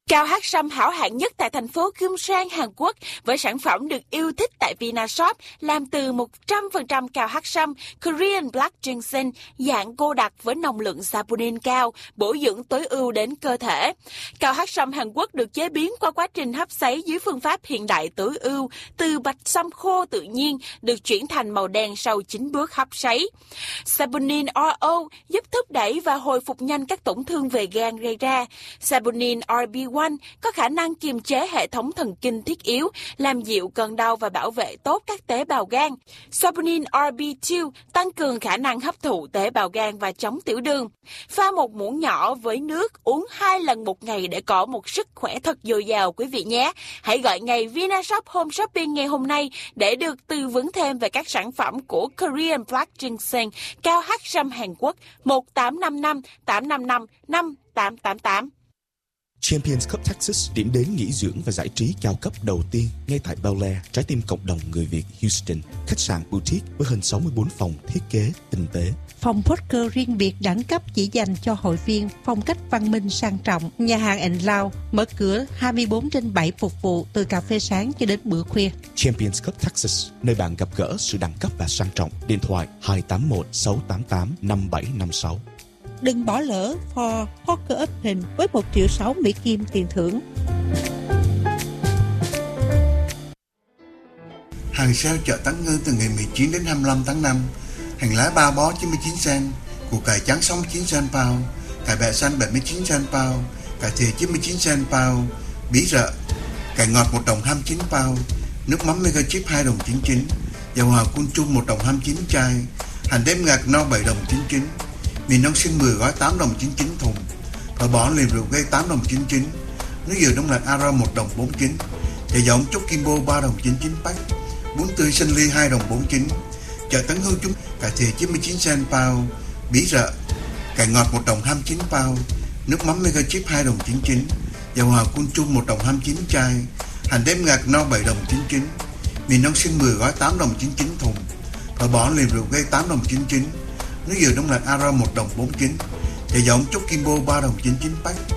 Cao hát sâm hảo hạng nhất tại thành phố Gyeongsang, Hàn Quốc với sản phẩm được yêu thích tại Vinashop làm từ 100% cao hát sâm Korean Black Ginseng dạng cô đặc với nồng lượng saponin cao, bổ dưỡng tối ưu đến cơ thể. Cao hát sâm Hàn Quốc được chế biến qua quá trình hấp sấy dưới phương pháp hiện đại tối ưu, từ bạch sâm khô tự nhiên được chuyển thành màu đen sau 9 bước hấp sấy. Saponin RO giúp thúc đẩy và hồi phục nhanh các tổn thương về gan gây ra. Saponin RB1 có khả năng kiềm chế hệ thống thần kinh thiết yếu, làm dịu cơn đau và bảo vệ tốt các tế bào gan. Saponin RB2 tăng cường khả năng hấp thụ tế bào gan và chống tiểu đường. Pha một muỗng nhỏ với nước, uống 2 lần một ngày để có một sức khỏe thật dồi dào quý vị nhé. Hãy gọi ngay Vinashop Home Shopping ngày hôm nay để được tư vấn thêm về các sản phẩm của Korean Black Ginseng cao hát sâm Hàn Quốc 1855 855 5888. Champions Cup Texas, điểm đến nghỉ dưỡng và giải trí cao cấp đầu tiên ngay tại Bel Air, trái tim cộng đồng người Việt Houston. Khách sạn boutique với hơn 64 phòng thiết kế tinh tế. Phòng poker riêng biệt đẳng cấp chỉ dành cho hội viên, phong cách văn minh sang trọng. Nhà hàng & Lounge mở cửa 24/7 phục vụ từ cà phê sáng cho đến bữa khuya. Champions Cup Texas, nơi bạn gặp gỡ sự đẳng cấp và sang trọng. Điện thoại 281 688 5756. Đừng bỏ lỡ Ford Poker Open với 1,6 triệu Mỹ Kim tiền thưởng. Hàng sale chợ Tấn Ngư từ ngày 19 đến 25 tháng 5. Hành lá 3 bó 99 cent, củ cải trắng 69 cent pound, cải bẹ xanh 79 cent pound, cải thìa 99 cent pound, bí rợ, cải ngọt 1 đồng 29 pound, nước mắm mega chip 2 đồng 99, dầu hào cun chung 1 đồng 29 chai, hành đếm ngạc no 7 đồng 99, mì nông xương 10 gói 8 đồng 99 thùng, thợ bỏ liềm rượu gây 8 đồng 99, nước dừa đông lạnh Ara 1 đồng 49, chè giống chốt Kimbo 3 đồng 99 pack, bún tươi sinh ly 2 đồng 49. Chợ Tấn Hương chúng cải thìa 99 cent pound, bí rợ, cải ngọt 1 đồng 29 pound, nước mắm mega chip 2 đồng 99, dầu hào cun chung 1 đồng 29 chai, hành đếm ngạc no 7 đồng 99, mì nông xương 10 gói 8 đồng 99 thùng, thợ bỏ liềm rượu gây 8 đồng 99, nước dừa đông lạnh Ara 1 đồng 49, chè giống chốt Kimbo 3 đồng 99 pack,